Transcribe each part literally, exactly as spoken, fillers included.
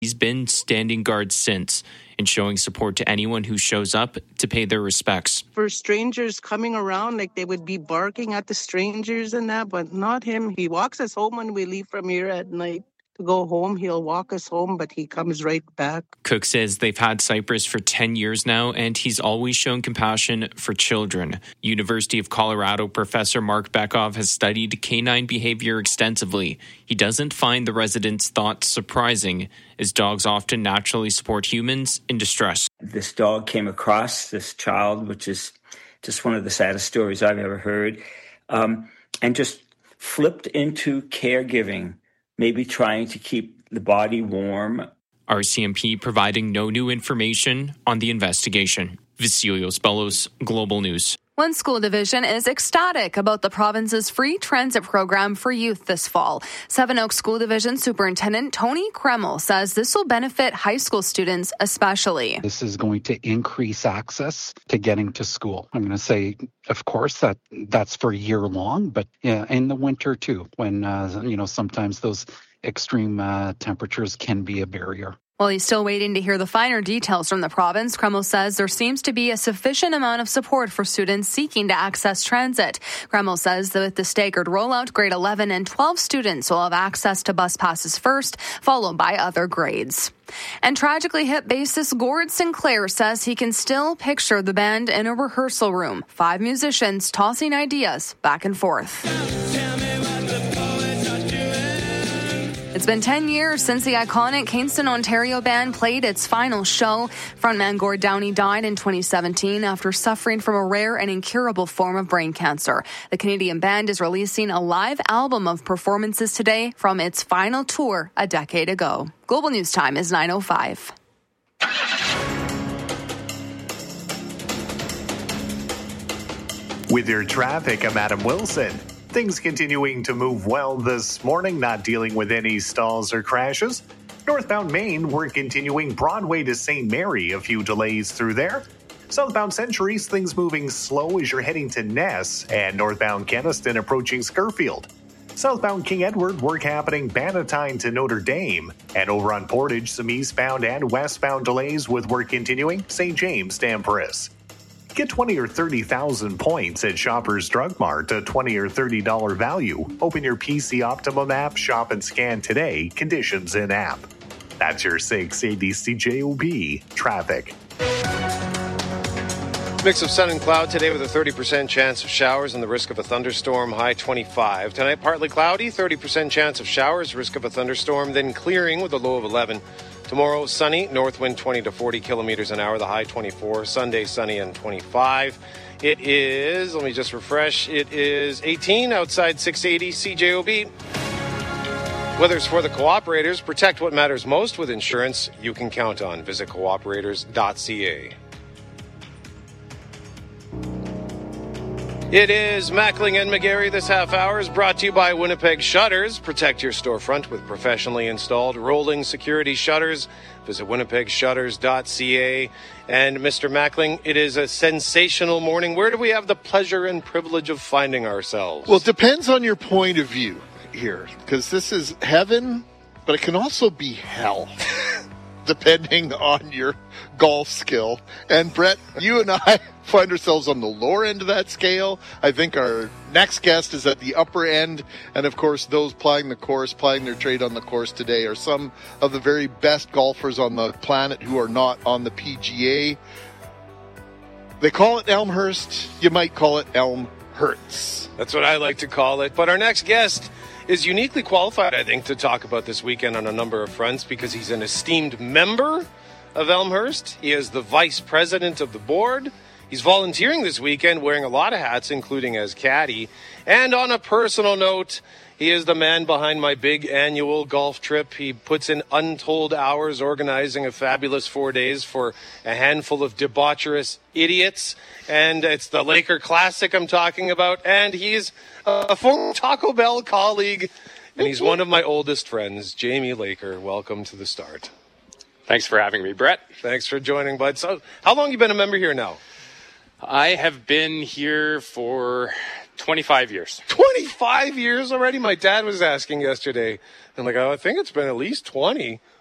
He's been standing guard since and showing support to anyone who shows up to pay their respects. For strangers coming around, like they would be barking at the strangers and that, but not him. He walks us home when we leave from here at night. To go home, he'll walk us home, but he comes right back. Cook says they've had Cypress for ten years now, and he's always shown compassion for children. University of Colorado professor Mark Bekoff has studied canine behavior extensively. He doesn't find the residents' thoughts surprising, as dogs often naturally support humans in distress. This dog came across this child, which is just one of the saddest stories I've ever heard, um, and just flipped into caregiving. Maybe trying to keep the body warm. R C M P providing no new information on the investigation. Vasilios Bellos, Global News. One school division is ecstatic about the province's free transit program for youth this fall. Seven Oaks School Division Superintendent Tony Kreml says this will benefit high school students especially. This is going to increase access to getting to school. I'm going to say, of course, that that's for year long, but yeah, in the winter too, when, uh, you know, sometimes those extreme uh, temperatures can be a barrier. While he's still waiting to hear the finer details from the province, Kreml says there seems to be a sufficient amount of support for students seeking to access transit. Kreml says that with the staggered rollout, grade eleven and twelve students will have access to bus passes first, followed by other grades. And tragically hit bassist Gord Sinclair says he can still picture the band in a rehearsal room, five musicians tossing ideas back and forth. It's been ten years since the iconic Kingston, Ontario band played its final show. Frontman Gord Downey died in twenty seventeen after suffering from a rare and incurable form of brain cancer. The Canadian band is releasing a live album of performances today from its final tour a decade ago. Global News Time is nine oh five. With your traffic, I'm Adam Wilson. Things continuing to move well this morning, not dealing with any stalls or crashes. Northbound Maine, we're continuing Broadway to Saint Mary, a few delays through there. Southbound Centuries, things moving slow as you're heading to Ness, and northbound Keniston approaching Scurfield. Southbound King Edward, work happening Bannatyne to Notre Dame. And over on Portage, some eastbound and westbound delays with work continuing Saint James to Empress. Get twenty or thirty thousand points at Shoppers Drug Mart, a twenty or thirty dollars value. Open your P C Optimum app, shop and scan today. Conditions in app. That's your six eighty C J O B traffic. Mix of sun and cloud today with a thirty percent chance of showers and the risk of a thunderstorm, high twenty-five. Tonight, partly cloudy, thirty percent chance of showers, risk of a thunderstorm, then clearing with a low of eleven. Tomorrow, sunny, north wind twenty to forty kilometers an hour, the high twenty-four. Sunday, sunny and twenty-five. It is, let me just refresh, it is eighteen outside six eighty C J O B. Weather's for the cooperators. Protect what matters most with insurance you can count on. Visit cooperators dot c a. It is Mackling and McGarry this half hour is brought to you by Winnipeg Shutters. Protect your storefront with professionally installed rolling security shutters. Visit winnipeg shutters dot c a. And Mister Mackling, it is a sensational morning. Where do we have the pleasure and privilege of finding ourselves? Well, it depends on your point of view here, because this is heaven, but it can also be hell, depending on your golf skill. And Brett, you and I find ourselves on the lower end of that scale. I think our next guest is at the upper end. And of course, those plying the course, plying their trade on the course today are some of the very best golfers on the planet who are not on the P G A. They call it Elmhurst. You might call it Elmhurts. That's what I like to call it. But our next guest is uniquely qualified, I think, to talk about this weekend on a number of fronts because he's an esteemed member of Elmhurst. He is the vice president of the board. He's volunteering this weekend, wearing a lot of hats, including as caddy. And on a personal note, he is the man behind my big annual golf trip. He puts in untold hours organizing a fabulous four days for a handful of debaucherous idiots. And it's the Laker Classic I'm talking about. And he's a former Taco Bell colleague. And he's one of my oldest friends, Jamie Laker. Welcome to the start. Thanks for having me, Brett. Thanks for joining, bud. So how long have you been a member here now? I have been here for twenty-five years. twenty-five years already? My dad was asking yesterday. I'm like, oh, I think it's been at least twenty.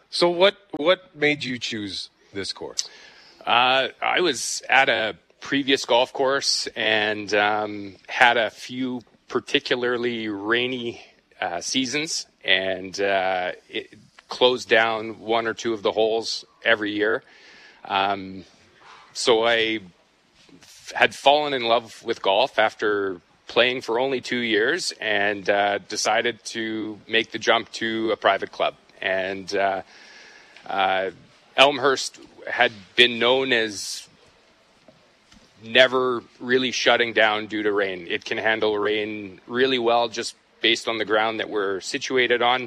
So what what made you choose this course? Uh, I was at a previous golf course and um, had a few particularly rainy uh, seasons, and uh, it closed down one or two of the holes every year. Um, so I f- had fallen in love with golf after playing for only two years and uh, decided to make the jump to a private club. And uh, uh, Elmhurst had been known as never really shutting down due to rain. It can handle rain really well just based on the ground that we're situated on.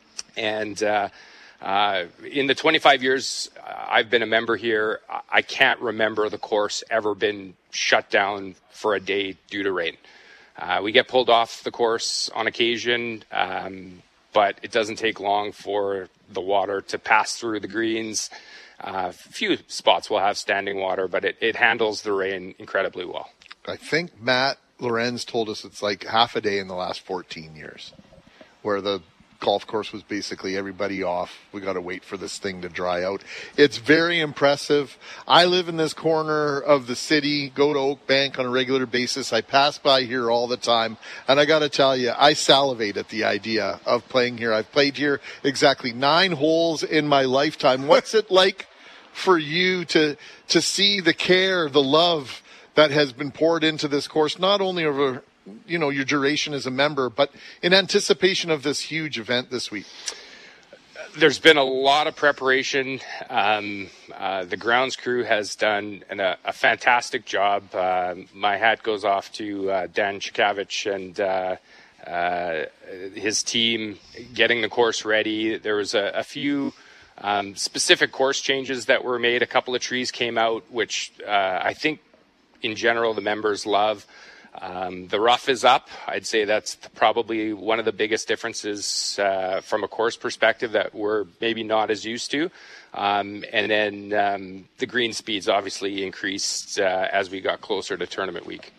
And uh, uh, in the twenty-five years I've been a member here, I can't remember the course ever been shut down for a day due to rain. Uh, we get pulled off the course on occasion, um, but it doesn't take long for the water to pass through the greens. Uh, a few spots will have standing water, but it, it handles the rain incredibly well. I think Matt Lorenz told us it's like half a day in the last fourteen years, where the golf course was basically everybody off. We got to wait for this thing to dry out. It's very impressive. I live in this corner of the city, go to Oak Bank on a regular basis. I pass by here all the time. And I got to tell you, I salivate at the idea of playing here. I've played here exactly nine holes in my lifetime. What's it like for you to, to see the care, the love that has been poured into this course, not only over you know, your duration as a member, but in anticipation of this huge event this week? There's been a lot of preparation. Um, uh, the grounds crew has done an, a, a fantastic job. Uh, my hat goes off to uh, Dan Chikavich and uh, uh, his team getting the course ready. There was a, a few um, specific course changes that were made. A couple of trees came out, which uh, I think in general the members love. Um, the rough is up. I'd say that's probably one of the biggest differences uh, from a course perspective that we're maybe not as used to. Um, and then um, the green speeds obviously increased uh, as we got closer to tournament week.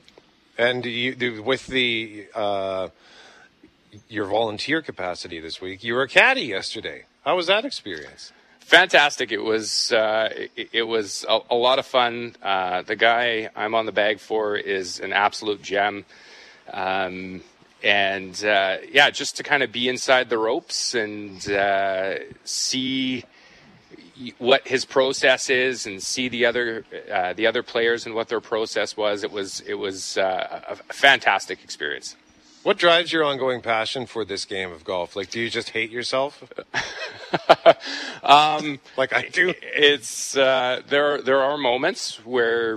And you, with the uh, your volunteer capacity this week, you were a caddy yesterday. How was that experience? Fantastic. It was uh, it, it was a, a lot of fun. Uh, the guy I'm on the bag for is an absolute gem. Um, and, uh, yeah, just to kind of be inside the ropes and uh, see what his process is and see the other uh, the other players and what their process was, it was, it was uh, a fantastic experience. What drives your ongoing passion for this game of golf? Like, do you just hate yourself? um, like I do. It's uh, there. There are moments where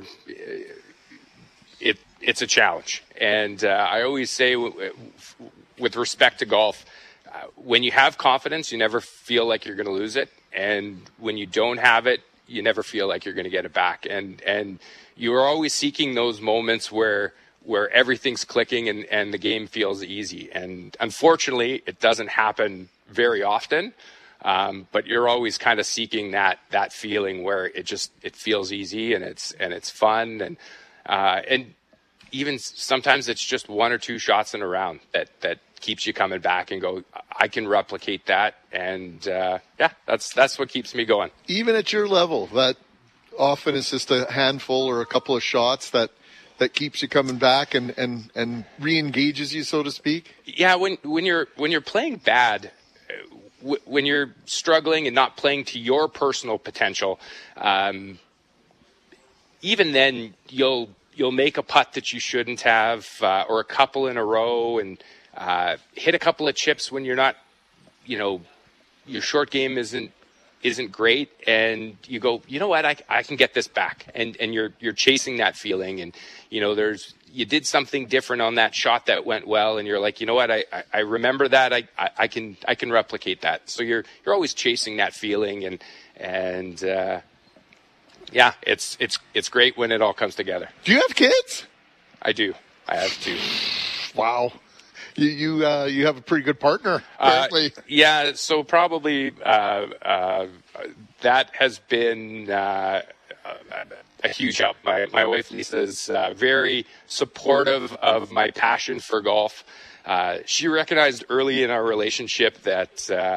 it it's a challenge, and uh, I always say, w- with respect to golf, uh, when you have confidence, you never feel like you're going to lose it, and when you don't have it, you never feel like you're going to get it back, and and you are always seeking those moments where. where everything's clicking and, and the game feels easy. And unfortunately, it doesn't happen very often, um, but you're always kind of seeking that that feeling where it just it feels easy and it's and it's fun. And uh, and even sometimes it's just one or two shots in a round that, that keeps you coming back and go, I can replicate that. And uh, yeah, that's that's what keeps me going. Even at your level, that often is just a handful or a couple of shots that that keeps you coming back and, and, and re-engages you, so to speak? Yeah, when when you're when you're playing bad, w- when you're struggling and not playing to your personal potential, um, even then you'll you'll make a putt that you shouldn't have, uh, or a couple in a row, and uh, hit a couple of chips when you're not, you know, your short game isn't. isn't great, and you go, you know what, I, I can get this back, and and you're you're chasing that feeling, and you know there's you did something different on that shot that went well, and you're like, you know what, I, I, I remember that, I, I I can I can replicate that. So you're you're always chasing that feeling, and and uh, yeah, it's it's it's great when it all comes together. Do you have kids? I do. I have two. Wow. You you uh, you have a pretty good partner, apparently. Uh, yeah, so probably uh, uh, that has been uh, a huge help. My my wife Lisa is uh, very supportive of my passion for golf. Uh, she recognized early in our relationship that uh,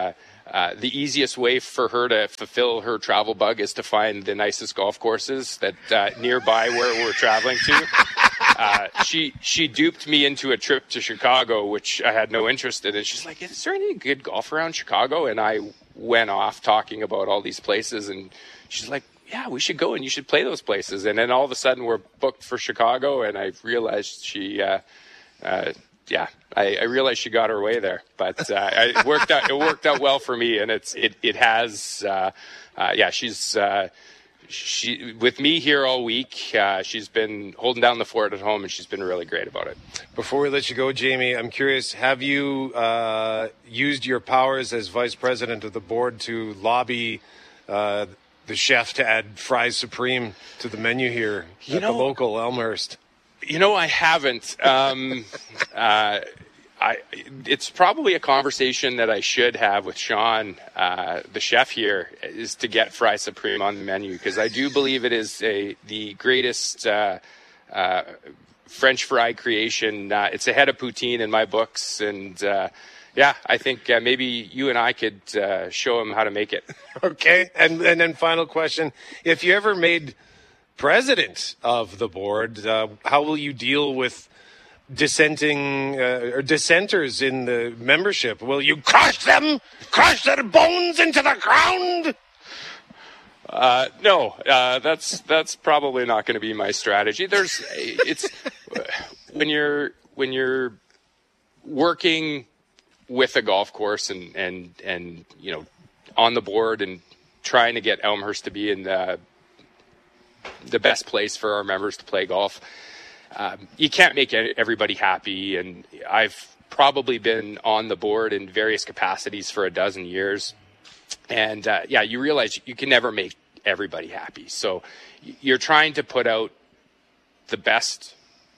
uh, the easiest way for her to fulfill her travel bug is to find the nicest golf courses that uh, nearby where we're traveling to. Uh, she she duped me into a trip to Chicago, which I had no interest in. And she's like, is there any good golf around Chicago? And I went off talking about all these places. And she's like, yeah, we should go and you should play those places. And then all of a sudden we're booked for Chicago. And I realized she, uh, uh, yeah, I, I realized she got her way there. But uh, it worked out. It worked out well for me. And it's it it has. Uh, uh, yeah, she's. Uh, She with me here all week. Uh, she's been holding down the fort at home, and she's been really great about it. Before we let you go, Jamie, I'm curious, have you uh, used your powers as vice president of the board to lobby uh, the chef to add fries supreme to the menu here you at know, the local Elmhurst? You know, I haven't. Um, uh, I, it's probably a conversation that I should have with Sean, uh, the chef here, is to get fry supreme on the menu, because I do believe it is a the greatest uh, uh, French fry creation. Uh, it's ahead of poutine in my books, and uh, yeah, I think uh, maybe you and I could uh, show him how to make it. Okay, and and then final question: if you ever made president of the board, uh, how will you deal with dissenting uh, or dissenters in the membership? Will you crush them, crush their bones into the ground? Uh, no, uh, that's that's probably not going to be my strategy. There's, it's when you're when you're working with a golf course and and and you know on the board and trying to get Elmhurst to be in the the best place for our members to play golf. Um, you can't make everybody happy, and I've probably been on the board in various capacities for a dozen years. And uh, yeah, you realize you can never make everybody happy. So you're trying to put out the best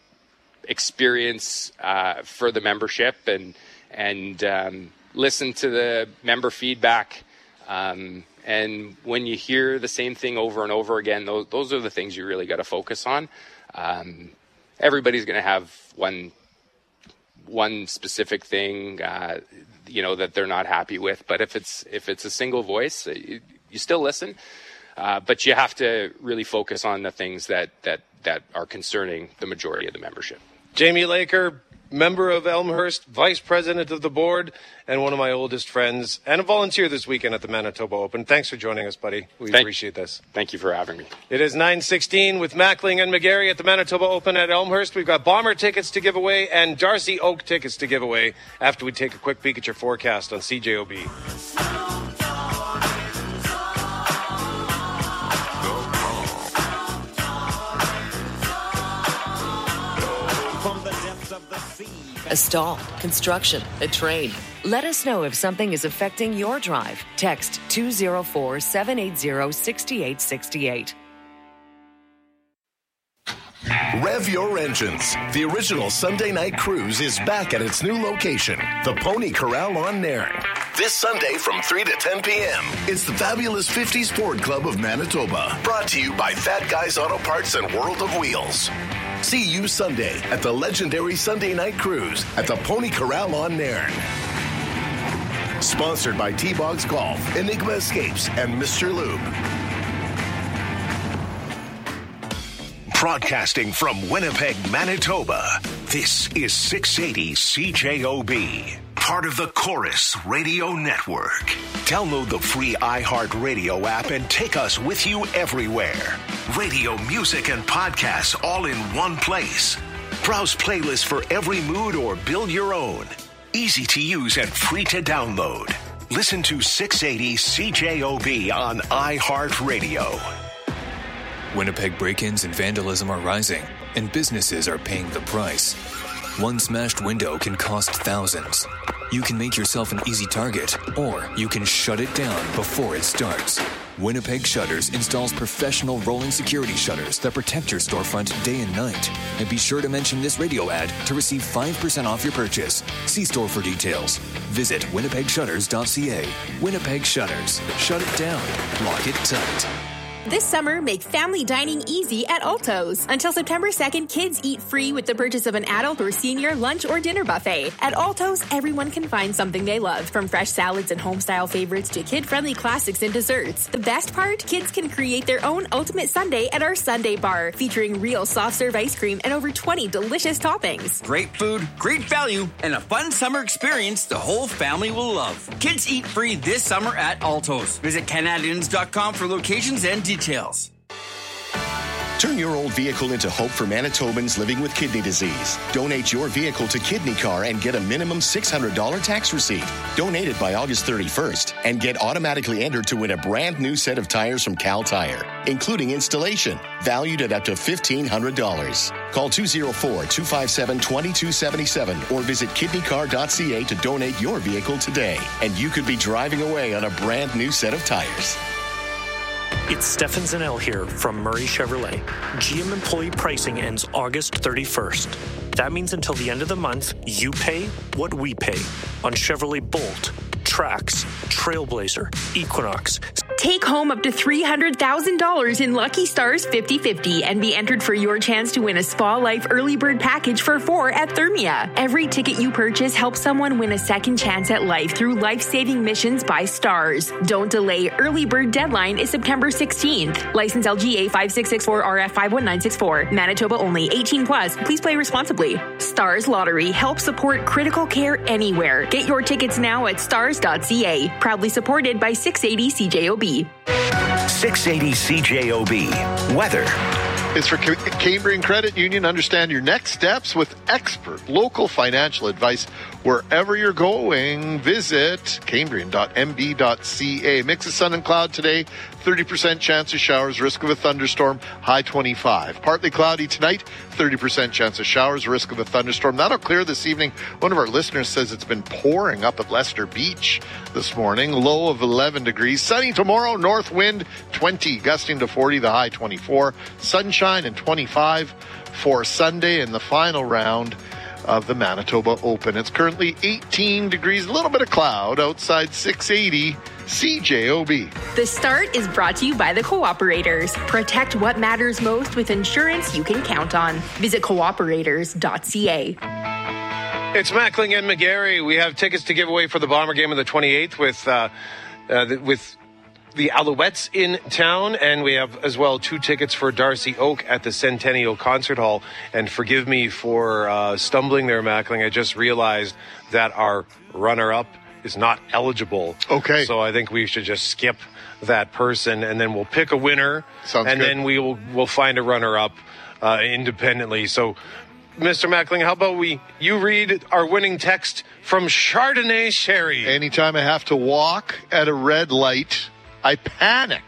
experience uh, for the membership and and um, listen to the member feedback. Um, and when you hear the same thing over and over again, those, those are the things you really got to focus on. Um, Everybody's going to have one one specific thing, uh, you know, that they're not happy with. But if it's if it's a single voice, you, you still listen. Uh, but you have to really focus on the things that, that, that are concerning the majority of the membership. Jamie Laker, member of Elmhurst, vice president of the board, and one of my oldest friends, and a volunteer this weekend at the Manitoba Open. Thanks for joining us, buddy. We thank, appreciate this. Thank you for having me. It is nine sixteen with Mackling and McGarry at the Manitoba Open at Elmhurst. We've got Bomber tickets to give away and Darcy Oak tickets to give away after we take a quick peek at your forecast on C J O B. A stall, construction, a train. Let us know if something is affecting your drive. Text two oh four, seven eight zero, six eight six eight. Rev your engines. The original Sunday night cruise is back at its new location, the Pony Corral on Nairn. This Sunday from three to ten p.m. It's the fabulous fifties Ford Club of Manitoba. Brought to you by Fat Guys Auto Parts and World of Wheels. See you Sunday at the legendary Sunday night cruise at the Pony Corral on Nairn. Sponsored by T-Bogs Golf, Enigma Escapes, and Mister Lube. Broadcasting from Winnipeg, Manitoba, this is six eighty C J O B, part of the Chorus Radio Network. Download the free iHeartRadio app and take us with you everywhere. Radio, music, and podcasts all in one place. Browse playlists for every mood or build your own. Easy to use and free to download. Listen to six eighty C J O B on iHeartRadio. Winnipeg break-ins and vandalism are rising, and businesses are paying the price. One smashed window can cost thousands. You can make yourself an easy target, or you can shut it down before it starts. Winnipeg Shutters installs professional rolling security shutters that protect your storefront day and night. And be sure to mention this radio ad to receive five percent off your purchase. See store for details. Visit winnipeg shutters dot c a. Winnipeg Shutters. Shut it down. Lock it tight. This summer, make family dining easy at Alto's. Until September second, kids eat free with the purchase of an adult or senior lunch or dinner buffet. At Alto's, everyone can find something they love, from fresh salads and home-style favorites to kid-friendly classics and desserts. The best part? Kids can create their own ultimate sundae at our Sundae Bar, featuring real soft-serve ice cream and over twenty delicious toppings. Great food, great value, and a fun summer experience the whole family will love. Kids eat free this summer at Alto's. Visit Canadians dot com for locations and details. Turn your old vehicle into hope for Manitobans living with kidney disease. Donate your vehicle to Kidney Car and get a minimum six hundred dollars tax receipt. Donate it by August thirty-first and get automatically entered to win a brand new set of tires from Cal Tire, including installation, valued at up to fifteen hundred dollars. Call two oh four, two five seven, two two seven seven or visit kidney car dot c a to donate your vehicle today. And you could be driving away on a brand new set of tires. It's Stefan Zanel here from Murray Chevrolet. G M employee pricing ends August thirty-first. That means until the end of the month, you pay what we pay on Chevrolet Bolt, Trax, Trailblazer, Equinox. Take home up to three hundred thousand dollars in Lucky Stars fifty fifty and be entered for your chance to win a Spa Life early bird package for four at Thermia. Every ticket you purchase helps someone win a second chance at life through life-saving missions by Stars. Don't delay. Early bird deadline is September sixteenth. License L G A five six six four R F five one nine six four. Manitoba only. eighteen plus. Please play responsibly. Stars Lottery helps support critical care anywhere. Get your tickets now at stars dot c a. Proudly supported by six eighty C J O B. six eighty C J O B. Weather. It's for Cambrian Credit Union. Understand your next steps with expert local financial advice wherever you're going. Visit cambrian dot m b dot c a. Mix of sun and cloud today. thirty percent chance of showers, risk of a thunderstorm, high twenty-five. Partly cloudy tonight, thirty percent chance of showers, risk of a thunderstorm. That'll clear this evening. One of our listeners says it's been pouring up at Leicester Beach this morning. Low of eleven degrees. Sunny tomorrow, north wind twenty, gusting to forty, the high twenty-four. Sunshine and twenty-five for Sunday in the final round of the Manitoba Open. It's currently eighteen degrees, a little bit of cloud outside six eighty C J O B. The Start is brought to you by the Cooperators. Protect what matters most with insurance you can count on. Visit cooperators dot c a. It's Mackling and McGarry. We have tickets to give away for the Bomber game on the twenty-eighth with uh, uh, the, with the Alouettes in town, and we have as well two tickets for Darcy Oak at the Centennial Concert Hall. And forgive me for uh, stumbling there, Mackling. I just realized that our runner-up is not eligible. Okay. So I think we should just skip that person, and then we'll pick a winner. Sounds and good. then we will we'll find a runner-up uh, independently. So, Mister Mackling, how about we you read our winning text from Chardonnay Sherry? Anytime I have to walk at a red light, I panic.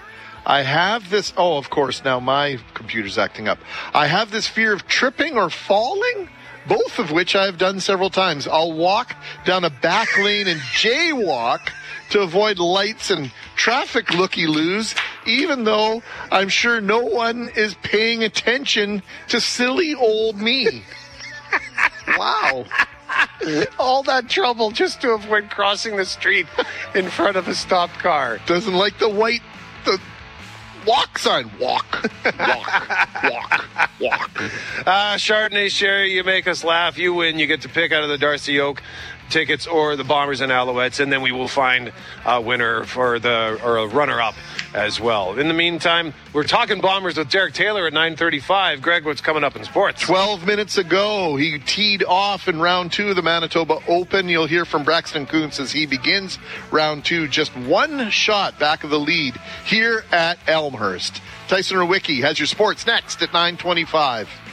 I have this, oh, of course, now my computer's acting up. I have this fear of tripping or falling, both of which I've done several times. I'll walk down a back lane and jaywalk to avoid lights and traffic looky-loos, even though I'm sure no one is paying attention to silly old me. Wow. All that trouble just to avoid crossing the street in front of a stopped car. Doesn't like the white, the walk sign. Walk, walk, walk, walk. Uh, Chardonnay Sherry, you make us laugh. You win. You get to pick out of the Darcy Oak tickets or the Bombers and Alouettes, and then we will find a winner for the or a runner-up as well. In the meantime, we're talking Bombers with Derek Taylor at nine thirty-five. Greg, what's coming up in sports? Twelve minutes ago, he teed off in round two of the Manitoba Open. You'll hear from Braxton Kuntz as he begins round two. Just one shot back of the lead here at Elmhurst. Tyson Rowicki has your sports next at nine twenty-five.